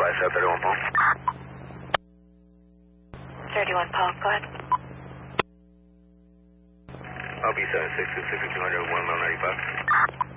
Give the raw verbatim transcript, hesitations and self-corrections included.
Flight seven thirty-one Palm. thirty-one Palm, go ahead. I'll be seven six two six two hundred, one mile ninety-five.